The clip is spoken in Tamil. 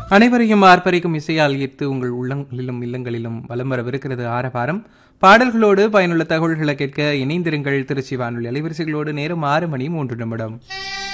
அனைவரையும் ஆர்ப்பரிக்கும் இசையால் ஈர்த்து உங்கள் உள்ளங்களிலும் இல்லங்களிலும் வலம் வரவிருக்கிறது ஆரவாரம். பாடல்களோடு பயனுள்ள தகவல்களை கேட்க இணைந்திருங்கள். திருச்சி வானொலி அலைவரிசைகளோடு. நேரம் 6 மணி 3 நிமிடம்.